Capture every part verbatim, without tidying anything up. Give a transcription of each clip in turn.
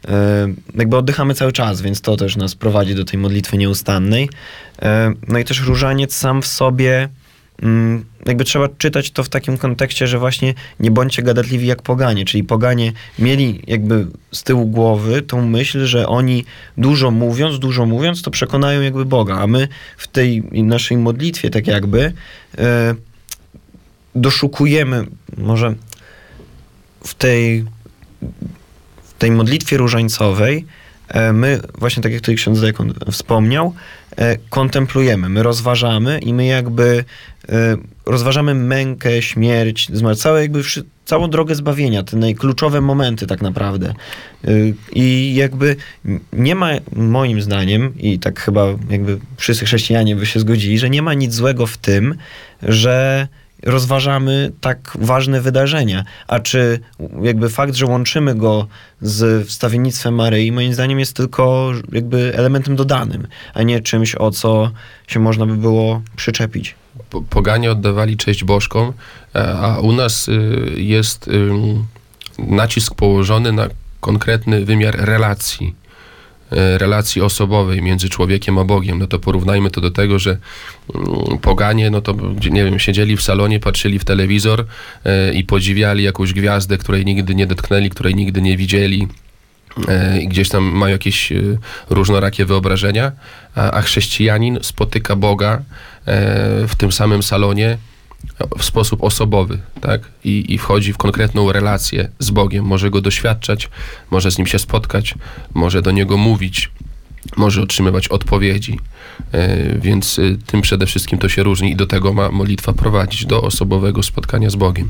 jakby oddychamy cały czas, więc to też nas prowadzi do tej modlitwy nieustannej. No i też różaniec sam w sobie, jakby trzeba czytać to w takim kontekście, że właśnie nie bądźcie gadatliwi jak poganie, czyli poganie mieli jakby z tyłu głowy tą myśl, że oni dużo mówiąc, dużo mówiąc, to przekonają jakby Boga, a my w tej naszej modlitwie tak jakby e, doszukujemy, może w tej, w tej modlitwie różańcowej e, my, właśnie tak jak tutaj ksiądz Dekon wspomniał, e, kontemplujemy, my rozważamy i my jakby rozważamy mękę, śmierć, całe jakby całą drogę zbawienia, te najkluczowe momenty tak naprawdę. I jakby nie ma, moim zdaniem, i tak chyba jakby wszyscy chrześcijanie by się zgodzili, że nie ma nic złego w tym, że rozważamy tak ważne wydarzenia. A czy jakby fakt, że łączymy go z wstawiennictwem Maryi, moim zdaniem jest tylko jakby elementem dodanym, a nie czymś, o co się można by było przyczepić. Poganie oddawali cześć bożkom, a u nas jest nacisk położony na konkretny wymiar relacji, relacji osobowej między człowiekiem a Bogiem. No to porównajmy to do tego, że poganie, no to nie wiem, siedzieli w salonie, patrzyli w telewizor i podziwiali jakąś gwiazdę, której nigdy nie dotknęli, której nigdy nie widzieli. I gdzieś tam mają jakieś różnorakie wyobrażenia, a, a chrześcijanin spotyka Boga w tym samym salonie w sposób osobowy, tak? I, i wchodzi w konkretną relację z Bogiem, może go doświadczać, może z nim się spotkać, może do niego mówić, może otrzymywać odpowiedzi. Więc tym przede wszystkim to się różni i do tego ma modlitwa prowadzić, do osobowego spotkania z Bogiem.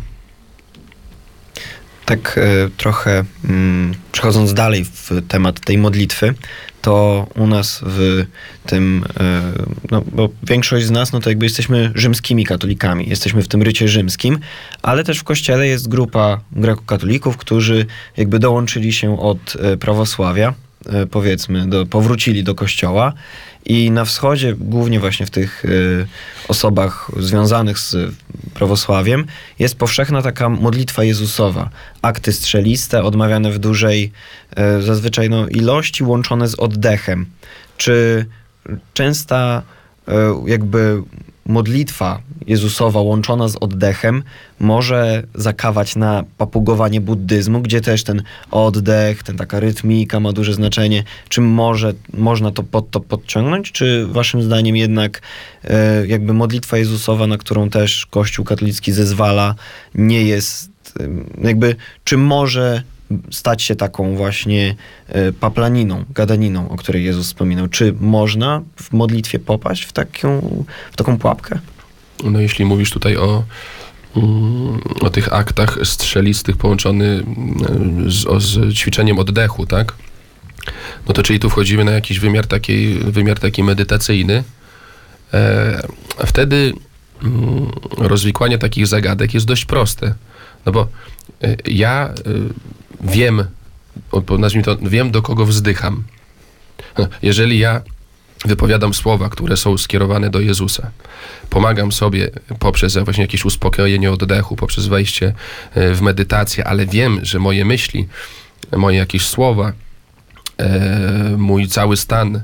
Tak e, trochę mm, przechodząc dalej w temat tej modlitwy, to u nas w tym, e, no bo większość z nas, no to jakby jesteśmy rzymskimi katolikami, jesteśmy w tym rycie rzymskim, ale też w kościele jest grupa grekokatolików, którzy jakby dołączyli się od e, prawosławia, e, powiedzmy, do, powrócili do kościoła. I na wschodzie, głównie właśnie w tych y, osobach związanych z prawosławiem, jest powszechna taka modlitwa Jezusowa. Akty strzeliste, odmawiane w dużej y, zazwyczaj no, ilości, łączone z oddechem. Czy częsta y, jakby modlitwa Jezusowa łączona z oddechem może zakawać na papugowanie buddyzmu, gdzie też ten oddech, ten taka rytmika ma duże znaczenie. Czy może można to pod to podciągnąć? Czy waszym zdaniem jednak e, jakby modlitwa Jezusowa, na którą też Kościół katolicki zezwala, nie jest e, jakby, czy może stać się taką właśnie e, paplaniną, gadaniną, o której Jezus wspominał? Czy można w modlitwie popaść w taką, w taką pułapkę? No jeśli mówisz tutaj o, o tych aktach strzelistych połączony z, o, z ćwiczeniem oddechu, tak? No to czyli tu wchodzimy na jakiś wymiar taki, wymiar taki medytacyjny. E, a wtedy mm, rozwikłanie takich zagadek jest dość proste. No bo e, ja e, wiem, nazwijmy to, wiem do kogo wzdycham. Jeżeli ja wypowiadam słowa, które są skierowane do Jezusa, pomagam sobie poprzez właśnie jakieś uspokojenie oddechu, poprzez wejście w medytację, ale wiem, że moje myśli, moje jakieś słowa, mój cały stan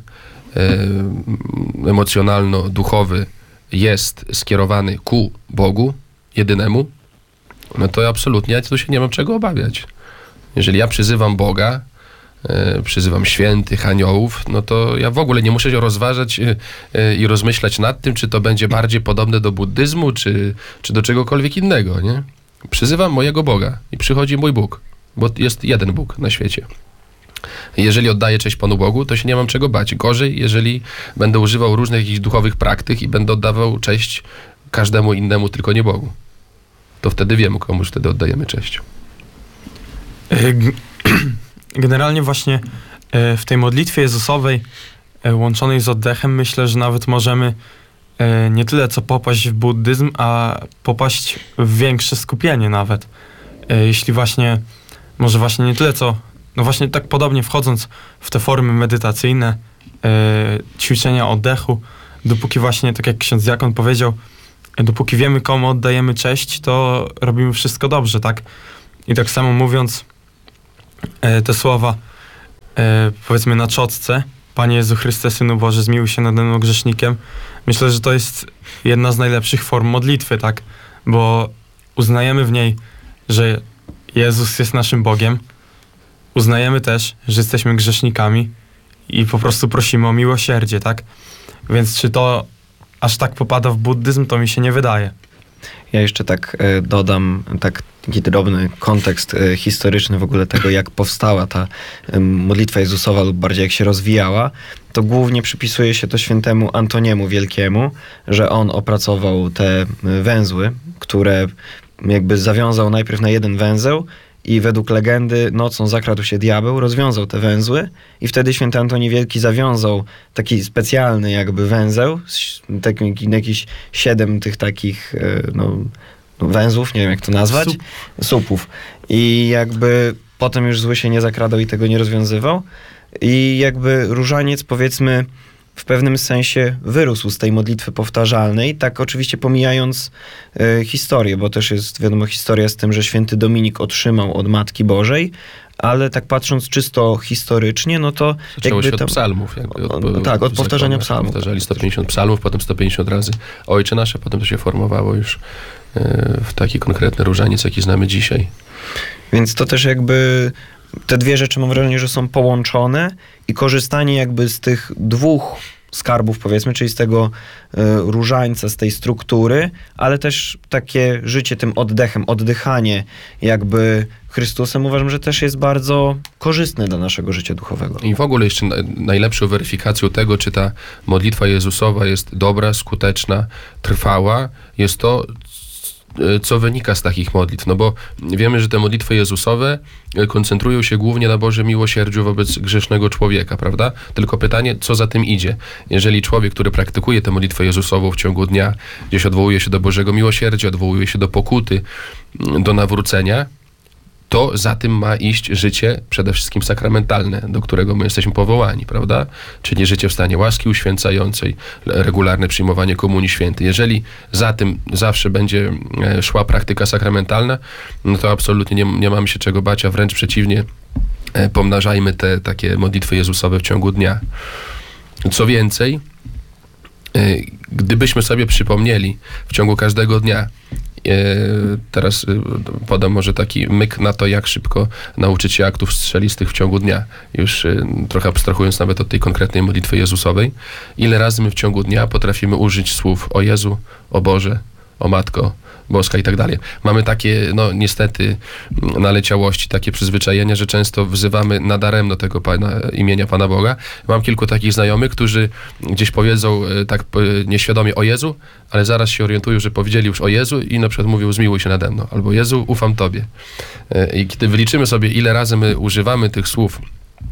emocjonalno-duchowy jest skierowany ku Bogu jedynemu, no to absolutnie ja tu się nie mam czego obawiać. Jeżeli ja przyzywam Boga, e, przyzywam świętych, aniołów, no to ja w ogóle nie muszę się rozważać e, e, i rozmyślać nad tym, czy to będzie bardziej podobne do buddyzmu, czy, czy do czegokolwiek innego, nie? Przyzywam mojego Boga i przychodzi mój Bóg, bo jest jeden Bóg na świecie. Jeżeli oddaję cześć Panu Bogu, to się nie mam czego bać. Gorzej, jeżeli będę używał różnych jakichś duchowych praktyk i będę oddawał cześć każdemu innemu, tylko nie Bogu. To wtedy wiemy, komuś wtedy oddajemy cześć. Generalnie właśnie w tej modlitwie Jezusowej łączonej z oddechem myślę, że nawet możemy nie tyle co popaść w buddyzm, a popaść w większe skupienie nawet. Jeśli właśnie, może właśnie nie tyle co, no właśnie tak podobnie wchodząc w te formy medytacyjne, ćwiczenia oddechu, dopóki właśnie, tak jak ksiądz diakon powiedział, dopóki wiemy, komu oddajemy cześć, to robimy wszystko dobrze, tak? I tak samo mówiąc te słowa e, powiedzmy na czotce: Panie Jezu Chryste, Synu Boży, zmiłuj się nade mną grzesznikiem. Myślę, że to jest jedna z najlepszych form modlitwy, tak? Bo uznajemy w niej, że Jezus jest naszym Bogiem. Uznajemy też, że jesteśmy grzesznikami i po prostu prosimy o miłosierdzie, tak? Więc czy to aż tak popada w buddyzm, to mi się nie wydaje. Ja jeszcze tak e, dodam tak, taki drobny kontekst e, historyczny w ogóle tego, jak powstała ta e, modlitwa Jezusowa lub bardziej jak się rozwijała. To głównie przypisuje się to świętemu Antoniemu Wielkiemu, że on opracował te e, węzły, które jakby zawiązał najpierw na jeden węzeł i według legendy nocą zakradł się diabeł, rozwiązał te węzły i wtedy święty Antoni Wielki zawiązał taki specjalny jakby węzeł, taki, jakiś siedem tych takich e, no, no węzłów, nie wiem jak to nazwać, Sup. supów. I jakby potem już zły się nie zakradał i tego nie rozwiązywał. I jakby różaniec, powiedzmy, w pewnym sensie wyrósł z tej modlitwy powtarzalnej, tak oczywiście pomijając e, historię, bo też jest, wiadomo, historia z tym, że święty Dominik otrzymał od Matki Bożej, ale tak patrząc czysto historycznie, no to Zaczęło jakby się tam, od psalmów. Jakby od, o, tak, od powtarzania zakonu, psalmów. Powtarzali sto pięćdziesiąt psalmów, potem sto pięćdziesiąt razy Ojcze Nasze, potem to się formowało już e, w taki konkretny różaniec, jaki znamy dzisiaj. Więc to też jakby te dwie rzeczy mam wrażenie, że są połączone i korzystanie jakby z tych dwóch skarbów, powiedzmy, czyli z tego y, różańca, z tej struktury, ale też takie życie tym oddechem, oddychanie jakby Chrystusem, uważam, że też jest bardzo korzystne dla naszego życia duchowego. I w ogóle jeszcze na, najlepszą weryfikacją tego, czy ta modlitwa Jezusowa jest dobra, skuteczna, trwała, jest to, co wynika z takich modlitw. No bo wiemy, że te modlitwy Jezusowe koncentrują się głównie na Bożym miłosierdziu wobec grzesznego człowieka, prawda? Tylko pytanie, co za tym idzie? Jeżeli człowiek, który praktykuje tę modlitwę Jezusową w ciągu dnia, gdzieś odwołuje się do Bożego miłosierdzia, odwołuje się do pokuty, do nawrócenia, to za tym ma iść życie przede wszystkim sakramentalne, do którego my jesteśmy powołani, prawda? Czyli życie w stanie łaski uświęcającej, regularne przyjmowanie Komunii Świętej. Jeżeli za tym zawsze będzie szła praktyka sakramentalna, no to absolutnie nie, nie mamy się czego bać, a wręcz przeciwnie, pomnażajmy te takie modlitwy Jezusowe w ciągu dnia. Co więcej, gdybyśmy sobie przypomnieli w ciągu każdego dnia, teraz podam może taki myk na to, jak szybko nauczyć się aktów strzelistych w ciągu dnia, już trochę abstrahując nawet od tej konkretnej modlitwy Jezusowej. Ile razy my w ciągu dnia potrafimy użyć słów o Jezu, o Boże, o Matko Boska i tak dalej. Mamy takie, no niestety, naleciałości, takie przyzwyczajenia, że często wzywamy nadaremno tego Pana, imienia Pana Boga. Mam kilku takich znajomych, którzy gdzieś powiedzą tak nieświadomie o Jezu, ale zaraz się orientują, że powiedzieli już o Jezu i na przykład mówią: zmiłuj się nade mną, albo Jezu, ufam Tobie. I kiedy wyliczymy sobie, ile razy my używamy tych słów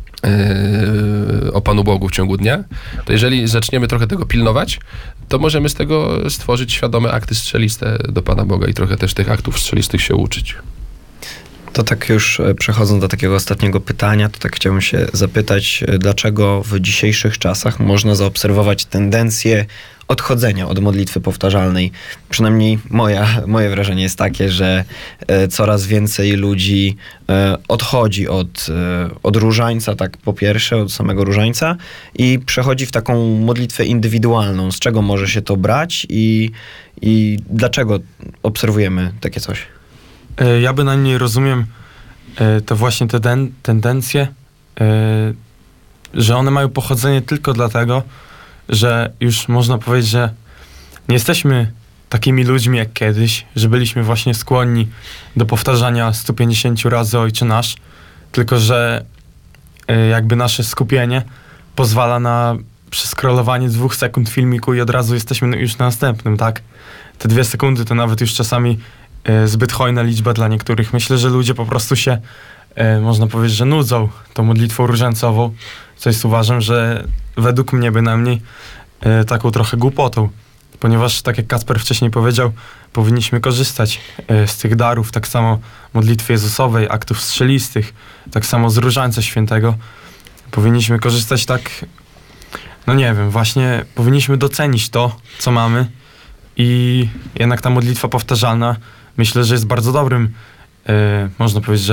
o Panu Bogu w ciągu dnia, to jeżeli zaczniemy trochę tego pilnować, to możemy z tego stworzyć świadome akty strzeliste do Pana Boga i trochę też tych aktów strzelistych się uczyć. To tak już przechodząc do takiego ostatniego pytania, to tak chciałbym się zapytać, dlaczego w dzisiejszych czasach można zaobserwować tendencję odchodzenia od modlitwy powtarzalnej. Przynajmniej moja, moje wrażenie jest takie, że e, coraz więcej ludzi e, odchodzi od, e, od różańca, tak po pierwsze, od samego różańca i przechodzi w taką modlitwę indywidualną. Z czego może się to brać i, i dlaczego obserwujemy takie coś? E, Ja bynajmniej rozumiem e, te właśnie te ten, tendencje, e, że one mają pochodzenie tylko dlatego, że już można powiedzieć, że nie jesteśmy takimi ludźmi jak kiedyś, że byliśmy właśnie skłonni do powtarzania stu pięćdziesięciu razy Ojcze Nasz, tylko że e, jakby nasze skupienie pozwala na przeskrolowanie dwóch sekund filmiku i od razu jesteśmy już na następnym, tak? Te dwie sekundy to nawet już czasami e, zbyt hojna liczba dla niektórych. Myślę, że ludzie po prostu się, e, można powiedzieć, że nudzą tą modlitwą różańcową, co jest, uważam, że według mnie bynajmniej e, taką trochę głupotą, ponieważ tak jak Kacper wcześniej powiedział, powinniśmy korzystać e, z tych darów, tak samo modlitwy Jezusowej, aktów strzelistych, tak samo z Różańca Świętego. Powinniśmy korzystać tak, no nie wiem, właśnie powinniśmy docenić to, co mamy i jednak ta modlitwa powtarzalna, myślę, że jest bardzo dobrym, e, można powiedzieć, że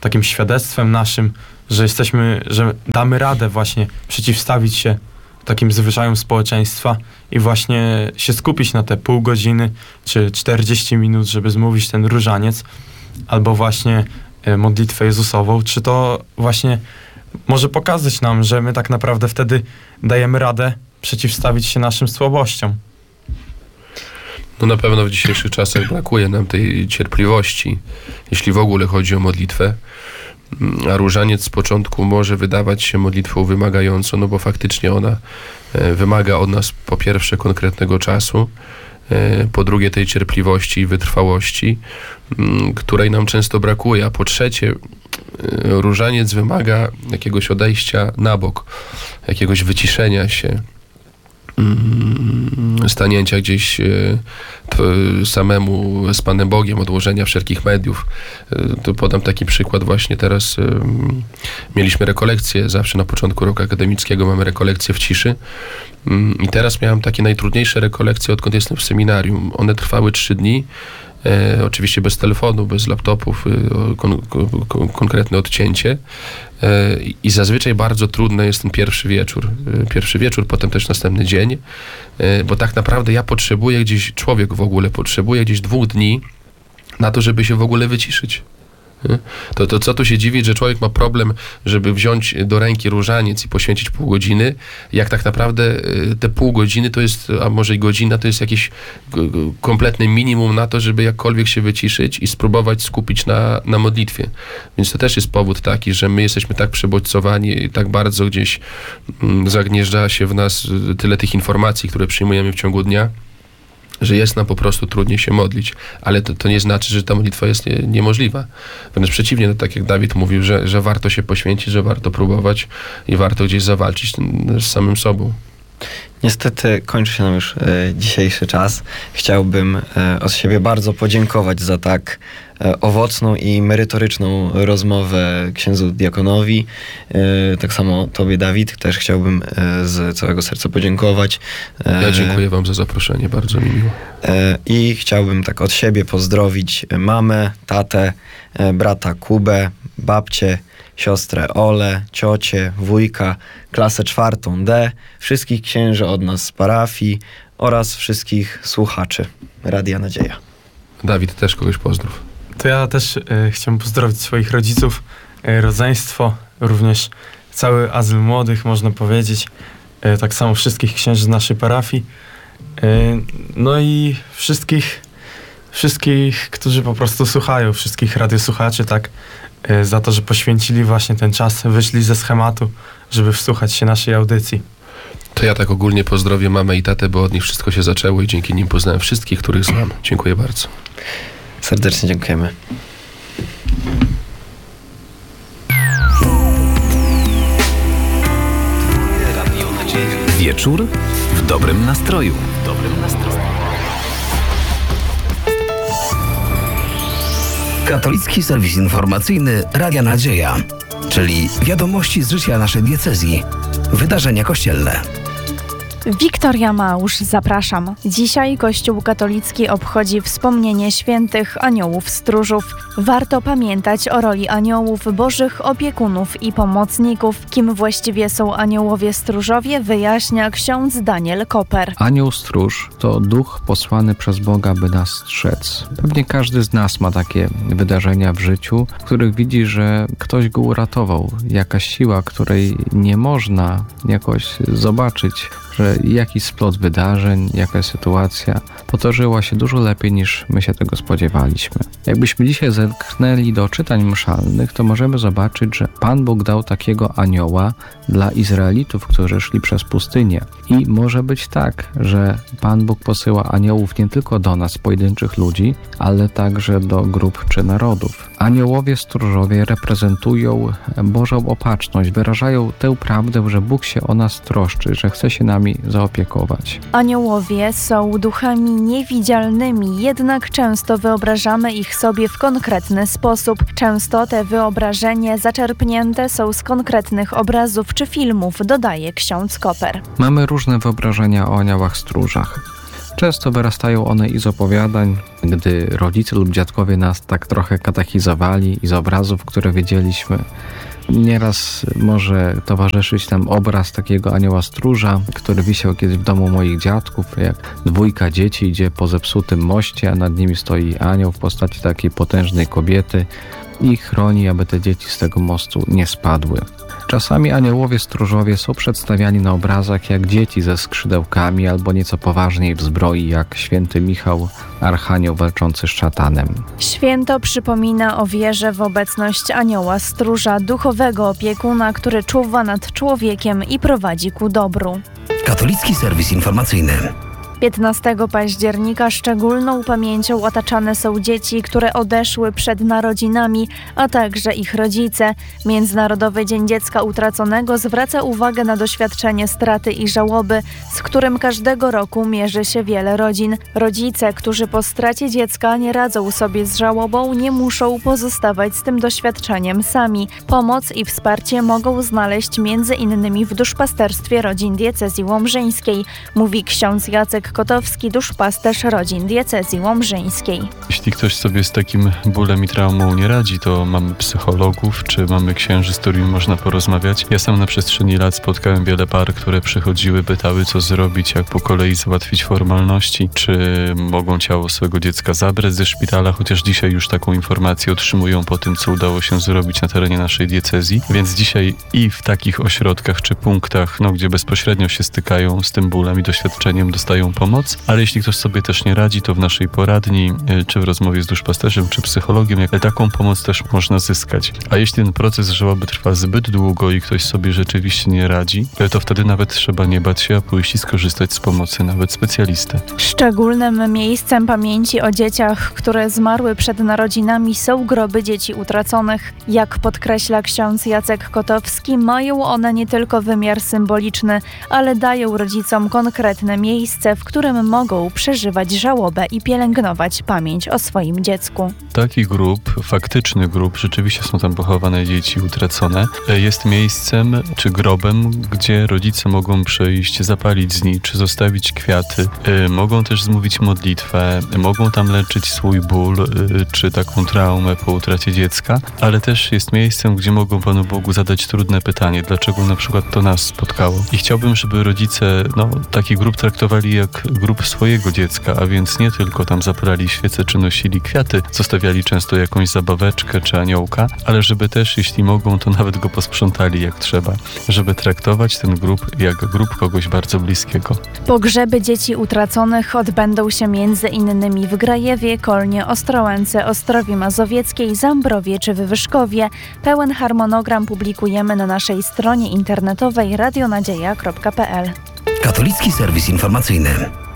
takim świadectwem naszym, że jesteśmy, że damy radę właśnie przeciwstawić się takim zwyczajom społeczeństwa i właśnie się skupić na te pół godziny czy czterdzieści minut, żeby zmówić ten różaniec, albo właśnie e, modlitwę Jezusową, czy to właśnie może pokazać nam, że my tak naprawdę wtedy dajemy radę przeciwstawić się naszym słabościom. No na pewno w dzisiejszych czasach brakuje nam tej cierpliwości, jeśli w ogóle chodzi o modlitwę. A różaniec z początku może wydawać się modlitwą wymagającą, no bo faktycznie ona e, wymaga od nas po pierwsze konkretnego czasu, e, po drugie tej cierpliwości i wytrwałości, m, której nam często brakuje, a po trzecie e, różaniec wymaga jakiegoś odejścia na bok, jakiegoś wyciszenia się, stanięcia gdzieś samemu z Panem Bogiem, odłożenia wszelkich mediów. Tu podam taki przykład właśnie teraz. Mieliśmy rekolekcje, zawsze na początku roku akademickiego mamy rekolekcje w ciszy i teraz miałem takie najtrudniejsze rekolekcje, odkąd jestem w seminarium. One trwały trzy dni. E, oczywiście bez telefonu, bez laptopów, e, kon, kon, konkretne odcięcie e, i zazwyczaj bardzo trudny jest ten pierwszy wieczór. E, pierwszy wieczór, potem też następny dzień, e, bo tak naprawdę ja potrzebuję gdzieś, człowiek w ogóle potrzebuje gdzieś dwóch dni na to, żeby się w ogóle wyciszyć. To, to co tu się dziwić, że człowiek ma problem, żeby wziąć do ręki różaniec i poświęcić pół godziny, jak tak naprawdę te pół godziny to jest, a może i godzina, to jest jakieś kompletne minimum na to, żeby jakkolwiek się wyciszyć i spróbować skupić na, na modlitwie. Więc to też jest powód taki, że my jesteśmy tak przebodźcowani, tak bardzo gdzieś zagnieżdża się w nas tyle tych informacji, które przyjmujemy w ciągu dnia, że jest nam po prostu trudniej się modlić, ale to, to nie znaczy, że ta modlitwa jest nie, niemożliwa. Wręcz przeciwnie, no tak jak Dawid mówił, że, że warto się poświęcić, że warto próbować i warto gdzieś zawalczyć z samym sobą. Niestety kończy się nam już e, dzisiejszy czas. Chciałbym e, od siebie bardzo podziękować za tak e, owocną i merytoryczną rozmowę księdzu diakonowi. E, tak samo tobie, Dawid, też chciałbym e, z całego serca podziękować. E, Ja dziękuję wam za zaproszenie, bardzo mi miło. e, I chciałbym tak od siebie pozdrowić mamę, tatę, e, brata Kubę, babcię, siostrę Olę, ciocię, wujka, klasę czwartą D, wszystkich księży od nas z parafii oraz wszystkich słuchaczy Radia Nadzieja. Dawid, też kogoś pozdrów. To ja też e, chciałem pozdrowić swoich rodziców, e, rodzeństwo, również cały azyl młodych, można powiedzieć, e, tak samo wszystkich księży z naszej parafii, e, no i wszystkich, wszystkich, którzy po prostu słuchają, wszystkich radiosłuchaczy, tak, e, za to, że poświęcili właśnie ten czas, wyszli ze schematu, żeby wsłuchać się naszej audycji. To ja tak ogólnie pozdrowię mamę i tatę, bo od nich wszystko się zaczęło i dzięki nim poznałem wszystkich, których znam. Dziękuję bardzo. Serdecznie dziękujemy. Wieczór w dobrym nastroju. W dobrym nastroju. Katolicki serwis informacyjny Radia Nadzieja, czyli wiadomości z życia naszej diecezji, wydarzenia kościelne. Wiktoria Małż, zapraszam. Dzisiaj Kościół katolicki obchodzi wspomnienie świętych aniołów stróżów. Warto pamiętać o roli aniołów, bożych opiekunów i pomocników. Kim właściwie są aniołowie stróżowie, wyjaśnia ksiądz Daniel Koper. Anioł stróż to duch posłany przez Boga, by nas strzec. Pewnie każdy z nas ma takie wydarzenia w życiu, w których widzi, że ktoś go uratował. Jakaś siła, której nie można jakoś zobaczyć, że jakiś splot wydarzeń, jakaś sytuacja potoczyła się dużo lepiej niż my się tego spodziewaliśmy. Jakbyśmy dzisiaj zerknęli do czytań mszalnych, to możemy zobaczyć, że Pan Bóg dał takiego anioła dla Izraelitów, którzy szli przez pustynię. I może być tak, że Pan Bóg posyła aniołów nie tylko do nas, pojedynczych ludzi, ale także do grup czy narodów. Aniołowie stróżowie reprezentują Bożą opatrzność, wyrażają tę prawdę, że Bóg się o nas troszczy, że chce się nami zaopiekować. Aniołowie są duchami niewidzialnymi, jednak często wyobrażamy ich sobie w konkretny sposób. Często te wyobrażenia zaczerpnięte są z konkretnych obrazów czy filmów, dodaje ksiądz Koper. Mamy różne wyobrażenia o aniołach stróżach. Często wyrastają one i z opowiadań, gdy rodzice lub dziadkowie nas tak trochę katechizowali i z obrazów, które widzieliśmy. Nieraz może towarzyszyć nam obraz takiego anioła stróża, który wisiał kiedyś w domu moich dziadków, jak dwójka dzieci idzie po zepsutym moście, a nad nimi stoi anioł w postaci takiej potężnej kobiety i chroni, aby te dzieci z tego mostu nie spadły. Czasami aniołowie stróżowie są przedstawiani na obrazach jak dzieci ze skrzydełkami albo nieco poważniej w zbroi jak święty Michał, archanioł walczący z szatanem. Święto przypomina o wierze w obecność anioła stróża, duchowego opiekuna, który czuwa nad człowiekiem i prowadzi ku dobru. Katolicki serwis informacyjny. piętnastego października szczególną pamięcią otaczane są dzieci, które odeszły przed narodzinami, a także ich rodzice. Międzynarodowy Dzień Dziecka Utraconego zwraca uwagę na doświadczenie straty i żałoby, z którym każdego roku mierzy się wiele rodzin. Rodzice, którzy po stracie dziecka nie radzą sobie z żałobą, nie muszą pozostawać z tym doświadczeniem sami. Pomoc i wsparcie mogą znaleźć między innymi w duszpasterstwie rodzin diecezji łomżyńskiej, mówi ksiądz Jacek Kotowski, duszpasterz rodzin diecezji łomżyńskiej. Jeśli ktoś sobie z takim bólem i traumą nie radzi, to mamy psychologów, czy mamy księży, z którymi można porozmawiać. Ja sam na przestrzeni lat spotkałem wiele par, które przychodziły, pytały, co zrobić, jak po kolei załatwić formalności, czy mogą ciało swojego dziecka zabrać ze szpitala, chociaż dzisiaj już taką informację otrzymują po tym, co udało się zrobić na terenie naszej diecezji. Więc dzisiaj i w takich ośrodkach czy punktach, no, gdzie bezpośrednio się stykają z tym bólem i doświadczeniem, dostają pomoc, ale jeśli ktoś sobie też nie radzi, to w naszej poradni, czy w rozmowie z duszpasterzem, czy psychologiem, jak taką pomoc też można zyskać. A jeśli ten proces żałoby trwa zbyt długo i ktoś sobie rzeczywiście nie radzi, to wtedy nawet trzeba nie bać się, a pójść i skorzystać z pomocy nawet specjalisty. Szczególnym miejscem pamięci o dzieciach, które zmarły przed narodzinami, są groby dzieci utraconych. Jak podkreśla ksiądz Jacek Kotowski, mają one nie tylko wymiar symboliczny, ale dają rodzicom konkretne miejsce, w którym mogą przeżywać żałobę i pielęgnować pamięć o swoim dziecku. Taki grób, faktyczny grób, rzeczywiście są tam pochowane dzieci utracone, jest miejscem czy grobem, gdzie rodzice mogą przyjść, zapalić znicz, zostawić kwiaty, mogą też zmówić modlitwę, mogą tam leczyć swój ból czy taką traumę po utracie dziecka, ale też jest miejscem, gdzie mogą Panu Bogu zadać trudne pytanie, dlaczego na przykład to nas spotkało. I chciałbym, żeby rodzice no, taki grób traktowali jak grób swojego dziecka, a więc nie tylko tam zapalali świece czy nosili kwiaty, zostawiali często jakąś zabaweczkę czy aniołka, ale żeby też, jeśli mogą, to nawet go posprzątali jak trzeba, żeby traktować ten grób jak grób kogoś bardzo bliskiego. Pogrzeby dzieci utraconych odbędą się między innymi w Grajewie, Kolnie, Ostrołęce, Ostrowie Mazowieckiej, Zambrowie czy Wywyżkowie. Pełen harmonogram publikujemy na naszej stronie internetowej radionadzieja kropka p l. Katolicki serwis informacyjny.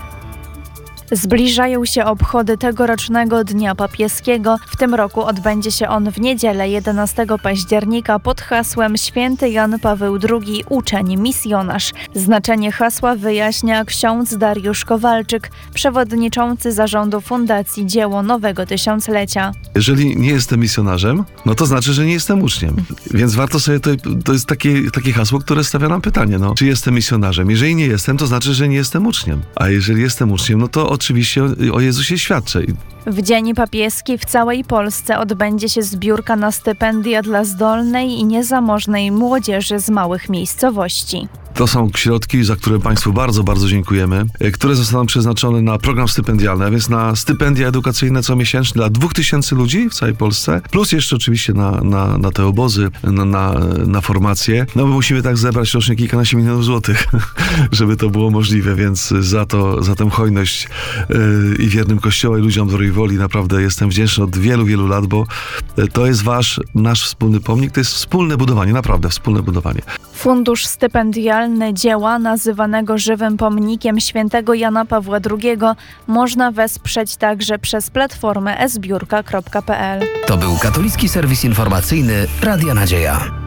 Zbliżają się obchody tegorocznego Dnia Papieskiego. W tym roku odbędzie się on w niedzielę jedenastego października pod hasłem Święty Jan Paweł drugi, uczeń, misjonarz. Znaczenie hasła wyjaśnia ksiądz Dariusz Kowalczyk, przewodniczący zarządu Fundacji Dzieło Nowego Tysiąclecia. Jeżeli nie jestem misjonarzem, no to znaczy, że nie jestem uczniem. Więc warto sobie, to, to jest takie, takie hasło, które stawia nam pytanie, no, czy jestem misjonarzem? Jeżeli nie jestem, to znaczy, że nie jestem uczniem. A jeżeli jestem uczniem, no to oczywiście o Jezusie świadczę. W Dzień Papieski w całej Polsce odbędzie się zbiórka na stypendia dla zdolnej i niezamożnej młodzieży z małych miejscowości. To są środki, za które Państwu bardzo, bardzo dziękujemy, które zostaną przeznaczone na program stypendialny, a więc na stypendia edukacyjne comiesięczne dla dwóch tysięcy ludzi w całej Polsce, plus jeszcze oczywiście na, na, na te obozy, na, na, na formacje. No bo musimy tak zebrać rocznie kilkanaście milionów złotych, żeby to było możliwe, więc za to, za tę hojność yy, i wiernym Kościoła i ludziom dobrej woli naprawdę jestem wdzięczny od wielu, wielu lat, bo to jest wasz, nasz wspólny pomnik, to jest wspólne budowanie, naprawdę wspólne budowanie. Fundusz stypendialny dzieła nazywanego żywym pomnikiem świętego Jana Pawła drugiego można wesprzeć także przez platformę e zbiórka kropka p l. To był katolicki serwis informacyjny Radia Nadzieja.